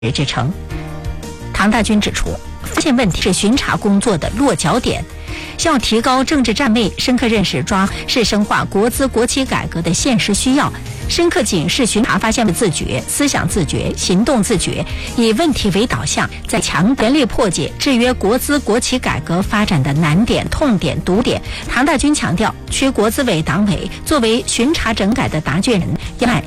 制成。唐大军指出，发现问题是巡查工作的落脚点，要提高政治站位，深刻认识是深化国资国企改革的现实需要，深刻警示巡查发现的自觉、思想自觉、行动自觉，以问题为导向，在强全力破解制约国资国企改革发展的难点、痛点、堵点。唐大军强调，区国资委党委作为巡查整改的答卷人，要